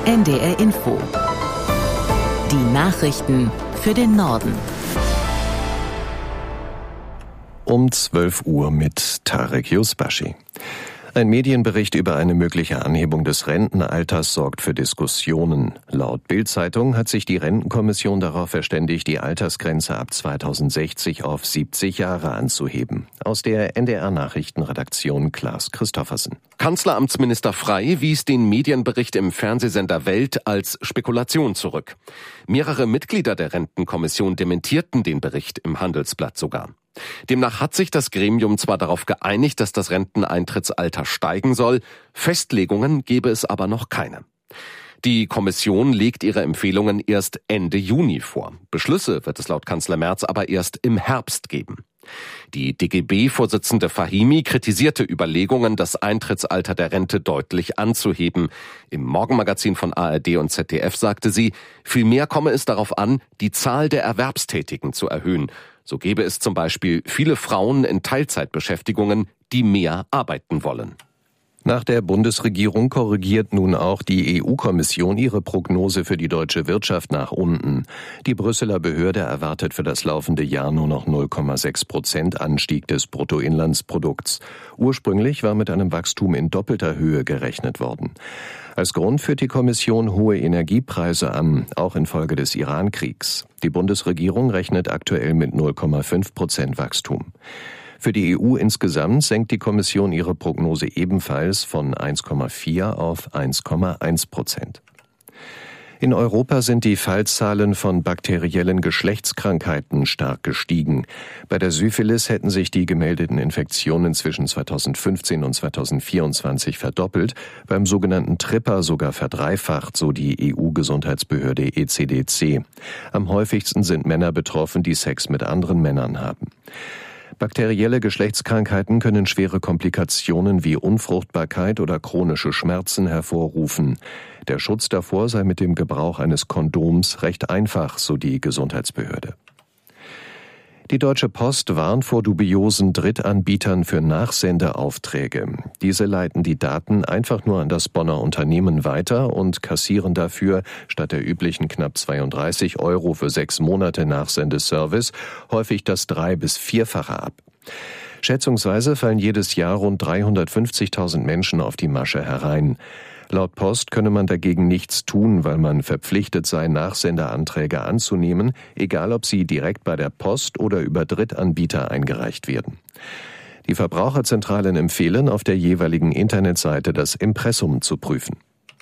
NDR Info. Die Nachrichten für den Norden. Um 12 Uhr mit Tarek Yusbashi. Ein Medienbericht über eine mögliche Anhebung des Rentenalters sorgt für Diskussionen. Laut Bild-Zeitung hat sich die Rentenkommission darauf verständigt, die Altersgrenze ab 2060 auf 70 Jahre anzuheben. Aus der NDR-Nachrichtenredaktion Klaas Christoffersen. Kanzleramtsminister Frey wies den Medienbericht im Fernsehsender Welt als Spekulation zurück. Mehrere Mitglieder der Rentenkommission dementierten den Bericht im Handelsblatt sogar. Demnach hat sich das Gremium zwar darauf geeinigt, dass das Renteneintrittsalter steigen soll, Festlegungen gebe es aber noch keine. Die Kommission legt ihre Empfehlungen erst Ende Juni vor. Beschlüsse wird es laut Kanzler Merz aber erst im Herbst geben. Die DGB-Vorsitzende Fahimi kritisierte Überlegungen, das Eintrittsalter der Rente deutlich anzuheben. Im Morgenmagazin von ARD und ZDF sagte sie, vielmehr komme es darauf an, die Zahl der Erwerbstätigen zu erhöhen. So gäbe es zum Beispiel viele Frauen in Teilzeitbeschäftigungen, die mehr arbeiten wollen. Nach der Bundesregierung korrigiert nun auch die EU-Kommission ihre Prognose für die deutsche Wirtschaft nach unten. Die Brüsseler Behörde erwartet für das laufende Jahr nur noch 0,6% Anstieg des Bruttoinlandsprodukts. Ursprünglich war mit einem Wachstum in doppelter Höhe gerechnet worden. Als Grund führt die Kommission hohe Energiepreise an, auch infolge des Iran-Kriegs. Die Bundesregierung rechnet aktuell mit 0,5% Wachstum. Für die EU insgesamt senkt die Kommission ihre Prognose ebenfalls von 1,4 auf 1,1%. In Europa sind die Fallzahlen von bakteriellen Geschlechtskrankheiten stark gestiegen. Bei der Syphilis hätten sich die gemeldeten Infektionen zwischen 2015 und 2024 verdoppelt, beim sogenannten Tripper sogar verdreifacht, so die EU-Gesundheitsbehörde ECDC. Am häufigsten sind Männer betroffen, die Sex mit anderen Männern haben. Bakterielle Geschlechtskrankheiten können schwere Komplikationen wie Unfruchtbarkeit oder chronische Schmerzen hervorrufen. Der Schutz davor sei mit dem Gebrauch eines Kondoms recht einfach, so die Gesundheitsbehörde. Die Deutsche Post warnt vor dubiosen Drittanbietern für Nachsendeaufträge. Diese leiten die Daten einfach nur an das Bonner Unternehmen weiter und kassieren dafür statt der üblichen knapp 32 € für 6 Monate Nachsendeservice häufig das 3- bis 4-fache ab. Schätzungsweise fallen jedes Jahr rund 350.000 Menschen auf die Masche herein. Laut Post könne man dagegen nichts tun, weil man verpflichtet sei, Nachsenderanträge anzunehmen, egal ob sie direkt bei der Post oder über Drittanbieter eingereicht werden. Die Verbraucherzentralen empfehlen, auf der jeweiligen Internetseite das Impressum zu prüfen.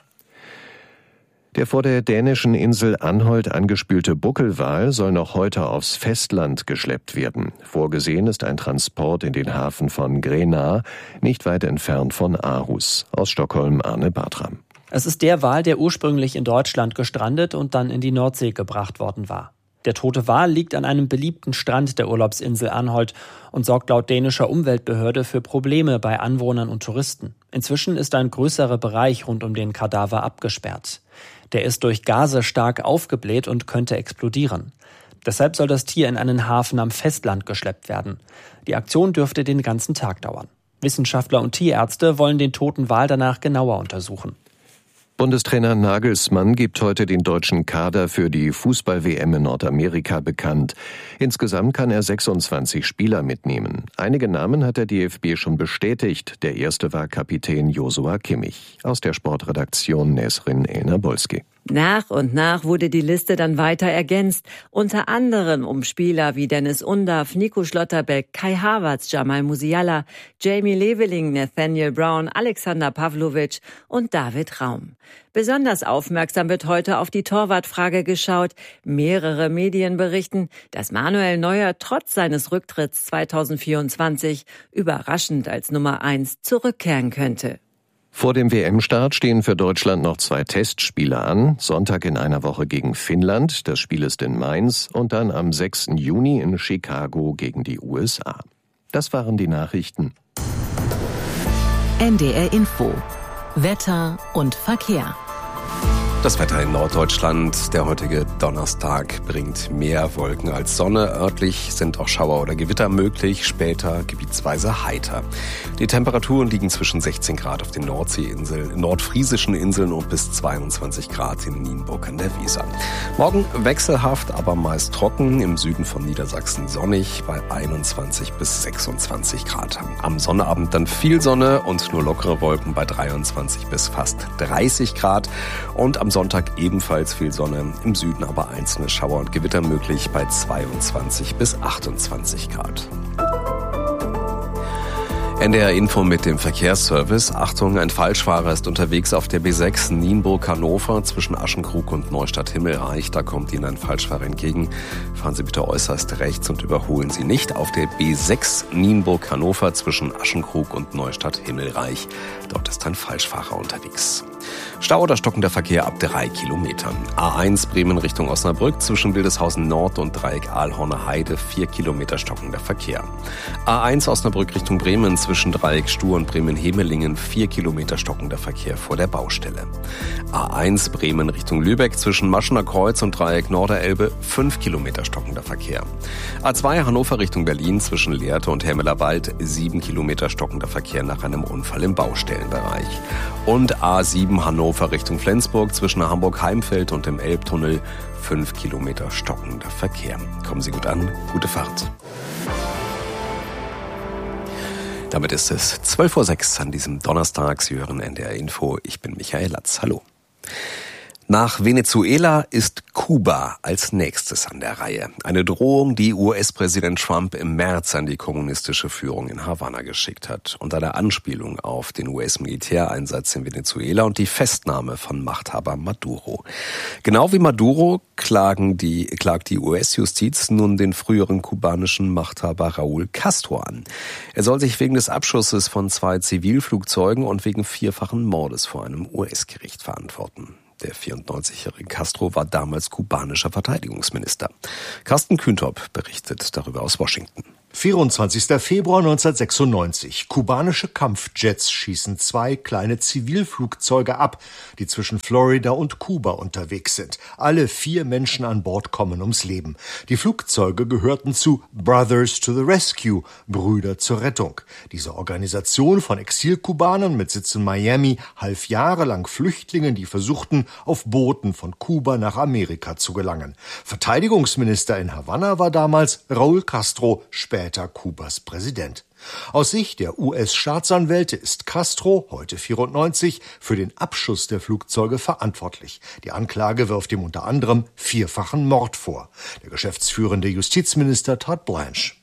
Der vor der dänischen Insel Anholt angespülte Buckelwal soll noch heute aufs Festland geschleppt werden. Vorgesehen ist ein Transport in den Hafen von Gränna, nicht weit entfernt von Aarhus. Aus Stockholm Arne Bartram. Es ist der Wal, der ursprünglich in Deutschland gestrandet und dann in die Nordsee gebracht worden war. Der tote Wal liegt an einem beliebten Strand der Urlaubsinsel Anholt und sorgt laut dänischer Umweltbehörde für Probleme bei Anwohnern und Touristen. Inzwischen ist ein größerer Bereich rund um den Kadaver abgesperrt. Der ist durch Gase stark aufgebläht und könnte explodieren. Deshalb soll das Tier in einen Hafen am Festland geschleppt werden. Die Aktion dürfte den ganzen Tag dauern. Wissenschaftler und Tierärzte wollen den toten Wal danach genauer untersuchen. Bundestrainer Nagelsmann gibt heute den deutschen Kader für die Fußball-WM in Nordamerika bekannt. Insgesamt kann er 26 Spieler mitnehmen. Einige Namen hat der DFB schon bestätigt. Der erste war Kapitän Joshua Kimmich. Aus der Sportredaktion Nesrin Elner-Bolski. Nach und nach wurde die Liste dann weiter ergänzt, unter anderem um Spieler wie Dennis Undaff, Nico Schlotterbeck, Kai Havertz, Jamal Musiala, Jamie Leveling, Nathaniel Brown, Alexander Pavlovic und David Raum. Besonders aufmerksam wird heute auf die Torwartfrage geschaut. Mehrere Medien berichten, dass Manuel Neuer trotz seines Rücktritts 2024 überraschend als Nummer 1 zurückkehren könnte. Vor dem WM-Start stehen für Deutschland noch 2 Testspiele an. Sonntag in einer Woche gegen Finnland, das Spiel ist in Mainz, und dann am 6. Juni in Chicago gegen die USA. Das waren die Nachrichten. NDR Info. Wetter und Verkehr. Das Wetter in Norddeutschland. Der heutige Donnerstag bringt mehr Wolken als Sonne. Örtlich sind auch Schauer oder Gewitter möglich, später gebietsweise heiter. Die Temperaturen liegen zwischen 16 Grad auf den Nordseeinseln, nordfriesischen Inseln und bis 22 Grad in Nienburg an der Weser. Morgen wechselhaft, aber meist trocken. Im Süden von Niedersachsen sonnig bei 21 bis 26 Grad. Am Sonnabend dann viel Sonne und nur lockere Wolken bei 23 bis fast 30 Grad. Und am Sonntag ebenfalls viel Sonne, im Süden aber einzelne Schauer und Gewitter möglich bei 22 bis 28 Grad. NDR Info mit dem Verkehrsservice. Achtung, ein Falschfahrer ist unterwegs auf der B6 Nienburg-Hannover zwischen Aschenkrug und Neustadt-Himmelreich. Da kommt Ihnen ein Falschfahrer entgegen. Fahren Sie bitte äußerst rechts und überholen Sie nicht. Auf der B6 Nienburg-Hannover zwischen Aschenkrug und Neustadt-Himmelreich. Dort ist ein Falschfahrer unterwegs. Stau oder stockender Verkehr ab 3 Kilometern. A1 Bremen Richtung Osnabrück zwischen Wildeshausen Nord und Dreieck Aalhorner Heide 4 Kilometer stockender Verkehr. A1 Osnabrück Richtung Bremen zwischen Dreieck Stuhr und Bremen-Hemelingen 4 Kilometer stockender Verkehr vor der Baustelle. A1 Bremen Richtung Lübeck zwischen Maschener Kreuz und Dreieck Norderelbe 5 Kilometer stockender Verkehr. A2 Hannover Richtung Berlin zwischen Lehrte und Hermelerwald 7 Kilometer stockender Verkehr nach einem Unfall im Baustellenbereich. Und A7 Hannover Richtung Flensburg zwischen Hamburg-Heimfeld und dem Elbtunnel 5 Kilometer stockender Verkehr. Kommen Sie gut an, gute Fahrt. Damit ist es 12:06 Uhr an diesem Donnerstag. Sie hören NDR Info. Ich bin Michael Latz. Hallo. Nach Venezuela ist Kuba als nächstes an der Reihe. Eine Drohung, die US-Präsident Trump im März an die kommunistische Führung in Havanna geschickt hat. Und eine Anspielung auf den US-Militäreinsatz in Venezuela und die Festnahme von Machthaber Maduro. Genau wie Maduro klagt die US-Justiz nun den früheren kubanischen Machthaber Raúl Castro an. Er soll sich wegen des Abschusses von 2 Zivilflugzeugen und wegen 4-fachen Mordes vor einem US-Gericht verantworten. Der 94-jährige Castro war damals kubanischer Verteidigungsminister. Carsten Kühntop berichtet darüber aus Washington. 24. Februar 1996. Kubanische Kampfjets schießen 2 kleine Zivilflugzeuge ab, die zwischen Florida und Kuba unterwegs sind. Alle 4 Menschen an Bord kommen ums Leben. Die Flugzeuge gehörten zu Brothers to the Rescue, Brüder zur Rettung. Diese Organisation von Exilkubanern mit Sitz in Miami half jahrelang Flüchtlingen, die versuchten, auf Booten von Kuba nach Amerika zu gelangen. Verteidigungsminister in Havanna war damals Raúl Castro, später Kubas Präsident. Aus Sicht der US-Staatsanwälte ist Castro, heute 94, für den Abschuss der Flugzeuge verantwortlich. Die Anklage wirft ihm unter anderem 4-fachen Mord vor. Der geschäftsführende Justizminister Todd Blanche.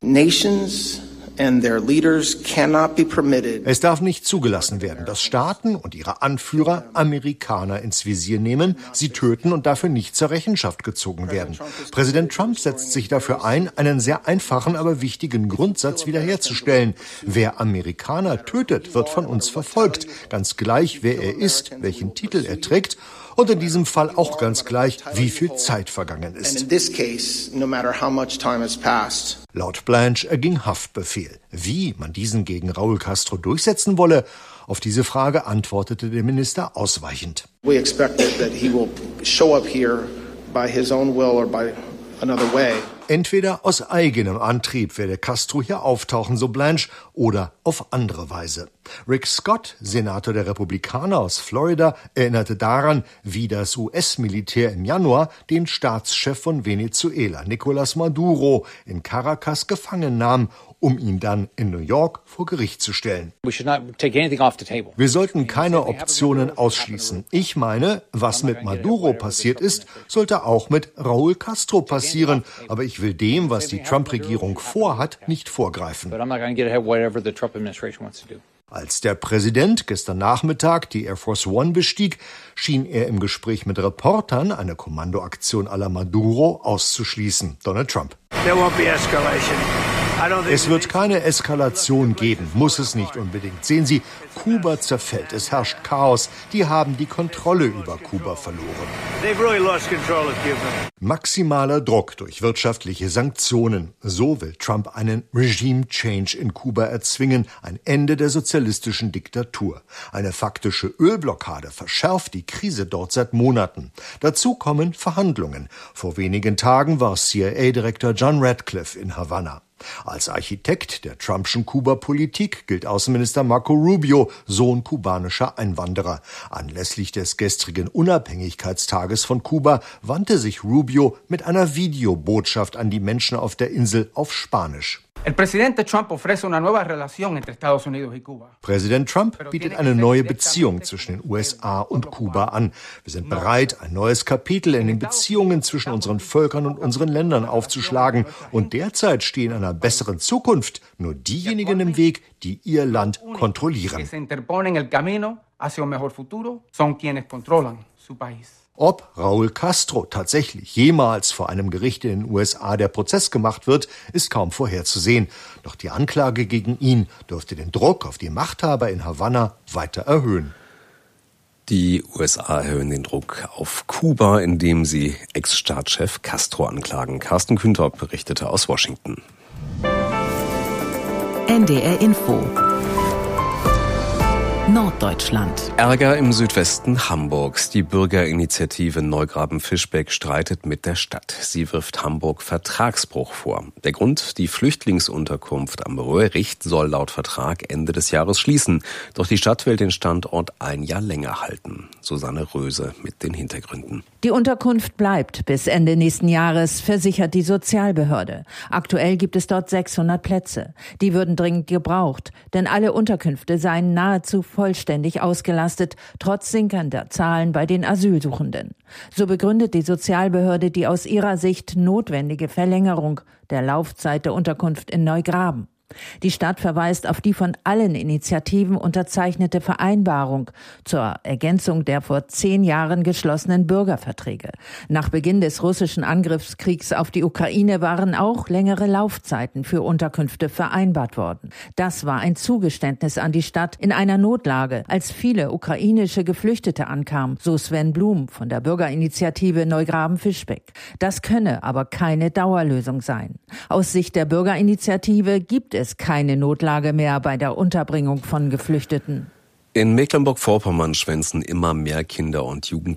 Es darf nicht zugelassen werden, dass Staaten und ihre Anführer Amerikaner ins Visier nehmen, sie töten und dafür nicht zur Rechenschaft gezogen werden. Präsident Trump setzt sich dafür ein, einen sehr einfachen, aber wichtigen Grundsatz wiederherzustellen. Wer Amerikaner tötet, wird von uns verfolgt, ganz gleich, wer er ist, welchen Titel er trägt. Und in diesem Fall auch ganz gleich, wie viel Zeit vergangen ist. Laut Blanche erging Haftbefehl. Wie man diesen gegen Raúl Castro durchsetzen wolle, auf diese Frage antwortete der Minister ausweichend. We expect that he will show up here by his own will or by another way. Entweder aus eigenem Antrieb werde Castro hier auftauchen, so Blanche, oder auf andere Weise. Rick Scott, Senator der Republikaner aus Florida, erinnerte daran, wie das US-Militär im Januar den Staatschef von Venezuela, Nicolás Maduro, in Caracas gefangen nahm, um ihn dann in New York vor Gericht zu stellen. Wir sollten keine Optionen ausschließen. Ich meine, was mit Maduro passiert ist, sollte auch mit Raúl Castro passieren. Aber ich will dem, was die Trump-Regierung vorhat, nicht vorgreifen. Als der Präsident gestern Nachmittag die Air Force One bestieg, schien er im Gespräch mit Reportern eine Kommandoaktion à la Maduro auszuschließen. Donald Trump. There won't be escalation. Es wird keine Eskalation geben, muss es nicht unbedingt. Sehen Sie, Kuba zerfällt, es herrscht Chaos. Die haben die Kontrolle über Kuba verloren. Maximaler Druck durch wirtschaftliche Sanktionen. So will Trump einen Regime-Change in Kuba erzwingen, ein Ende der sozialistischen Diktatur. Eine faktische Ölblockade verschärft die Krise dort seit Monaten. Dazu kommen Verhandlungen. Vor wenigen Tagen war CIA-Direktor John Ratcliffe in Havanna. Als Architekt der Trumpschen Kuba-Politik gilt Außenminister Marco Rubio, Sohn kubanischer Einwanderer. Anlässlich des gestrigen Unabhängigkeitstages von Kuba wandte sich Rubio mit einer Videobotschaft an die Menschen auf der Insel auf Spanisch. Präsident Trump bietet eine neue Beziehung zwischen den USA und Kuba an. Wir sind bereit, ein neues Kapitel in den Beziehungen zwischen unseren Völkern und unseren Ländern aufzuschlagen. Und derzeit stehen einer besseren Zukunft nur diejenigen im Weg, die ihr Land kontrollieren. Ob Raúl Castro tatsächlich jemals vor einem Gericht in den USA der Prozess gemacht wird, ist kaum vorherzusehen. Doch die Anklage gegen ihn dürfte den Druck auf die Machthaber in Havanna weiter erhöhen. Die USA erhöhen den Druck auf Kuba, indem sie Ex-Staatschef Castro anklagen. Carsten Kühntaub berichtete aus Washington. NDR Info Norddeutschland. Ärger im Südwesten Hamburgs. Die Bürgerinitiative Neugraben-Fischbeck streitet mit der Stadt. Sie wirft Hamburg Vertragsbruch vor. Der Grund: die Flüchtlingsunterkunft am Röhricht soll laut Vertrag Ende des Jahres schließen. Doch die Stadt will den Standort ein Jahr länger halten. Susanne Röse mit den Hintergründen. Die Unterkunft bleibt bis Ende nächsten Jahres, versichert die Sozialbehörde. Aktuell gibt es dort 600 Plätze. Die würden dringend gebraucht, denn alle Unterkünfte seien nahezu vollständig ausgelastet, trotz sinkender Zahlen bei den Asylsuchenden. So begründet die Sozialbehörde die aus ihrer Sicht notwendige Verlängerung der Laufzeit der Unterkunft in Neugraben. Die Stadt verweist auf die von allen Initiativen unterzeichnete Vereinbarung zur Ergänzung der vor 10 Jahren geschlossenen Bürgerverträge. Nach Beginn des russischen Angriffskriegs auf die Ukraine waren auch längere Laufzeiten für Unterkünfte vereinbart worden. Das war ein Zugeständnis an die Stadt in einer Notlage, als viele ukrainische Geflüchtete ankamen, so Sven Blum von der Bürgerinitiative Neugraben-Fischbeck. Das könne aber keine Dauerlösung sein. Aus Sicht der Bürgerinitiative gibt es keine Notlage mehr bei der Unterbringung von Geflüchteten. In Mecklenburg-Vorpommern schwänzen immer mehr Kinder und Jugendliche